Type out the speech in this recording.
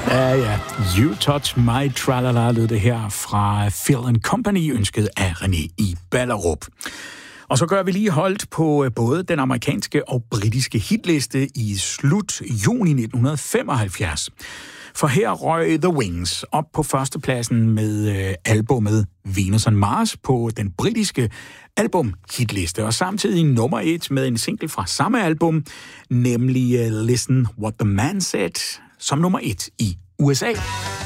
Ja. You Touch My Tralala lød det her fra Phil & Company, ønsket af René i Ballerup. Og så gør vi lige holdt på både den amerikanske og britiske hitliste i slut juni 1975. For her røg The Wings op på førstepladsen med albummet Venus on Mars på den britiske album-hitliste, og samtidig nummer 1 med en single fra samme album, nemlig Listen What the Man Said, som nummer 1 i USA.